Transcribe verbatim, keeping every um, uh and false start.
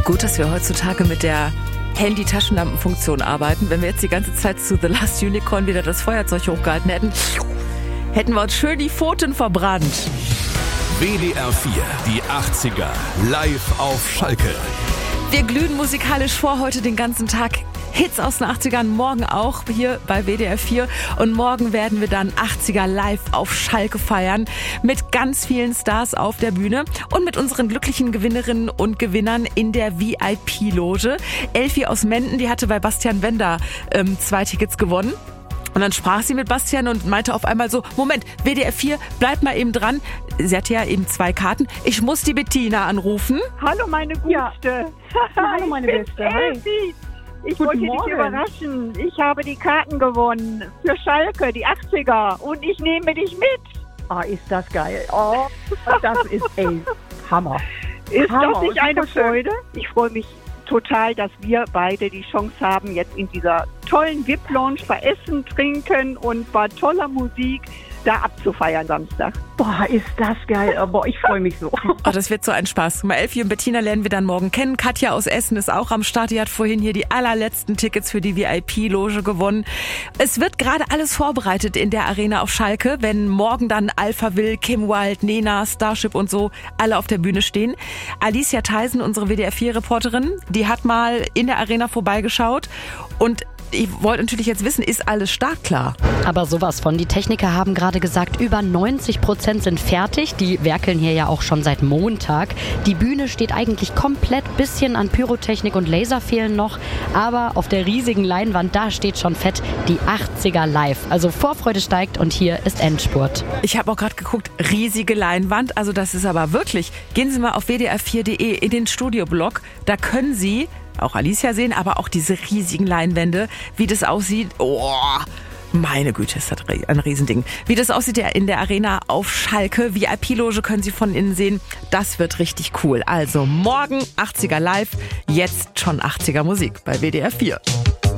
Gut, dass wir heutzutage mit der Handy-Taschenlampenfunktion arbeiten. Wenn wir jetzt die ganze Zeit zu The Last Unicorn wieder das Feuerzeug hochgehalten hätten, hätten wir uns schön die Pfoten verbrannt. W D R vier, die achtziger, live auf Schalke. Wir glühen musikalisch vor heute den ganzen Tag. Hits aus den achtzigern, morgen auch hier bei W D R vier. Und morgen werden wir dann achtziger live auf Schalke feiern mit ganz vielen Stars auf der Bühne und mit unseren glücklichen Gewinnerinnen und Gewinnern in der V I P-Loge. Elfi aus Menden, die hatte bei Bastian Wender ähm, zwei Tickets gewonnen. Und dann sprach sie mit Bastian und meinte auf einmal so, Moment, W D R vier, bleib mal eben dran. Sie hatte ja eben zwei Karten. Ich muss die Bettina anrufen. Hallo meine Gute. Ja. Hallo meine Beste. Hi. Ich Guten wollte Morgen. dich überraschen. Ich habe die Karten gewonnen für Schalke, die achtziger. Und ich nehme dich mit. Oh, ist das geil. Oh, das ist, ey, Hammer. Ist Hammer. das nicht eine Super schön. Freude? Ich freue mich total, dass wir beide die Chance haben, jetzt in dieser tollen V I P-Lounge bei Essen, Trinken und bei toller Musik da abzufeiern Samstag. Boah, ist das geil. Oh, boah, ich freue mich so. Oh, das wird so ein Spaß. Mal Elfi und Bettina lernen wir dann morgen kennen. Katja aus Essen ist auch am Start. Die hat vorhin hier die allerletzten Tickets für die V I P-Loge gewonnen. Es wird gerade alles vorbereitet in der Arena auf Schalke, wenn morgen dann Alpha Will, Kim Wilde, Nena, Starship und so alle auf der Bühne stehen. Alicia Theisen, unsere W D R vier Reporterin, die hat mal in der Arena vorbeigeschaut und ich wollte natürlich jetzt wissen, ist alles startklar? Aber sowas von. Die Techniker haben gerade gesagt, über neunzig Prozent sind fertig. Die werkeln hier ja auch schon seit Montag. Die Bühne steht eigentlich komplett. Bisschen an Pyrotechnik und Laser fehlen noch. Aber auf der riesigen Leinwand, da steht schon fett die achtziger live. Also Vorfreude steigt und hier ist Endspurt. Ich habe auch gerade geguckt, riesige Leinwand. Also das ist aber wirklich. Gehen Sie mal auf w d r vier punkt d e in den Studioblog. Da können Sie auch Alicia sehen, aber auch diese riesigen Leinwände, wie das aussieht. Oh, meine Güte, ist das ein Riesending. Wie das aussieht in der Arena auf Schalke. V I P-Loge können Sie von innen sehen. Das wird richtig cool. Also morgen achtziger live, jetzt schon achtziger Musik bei W D R vier.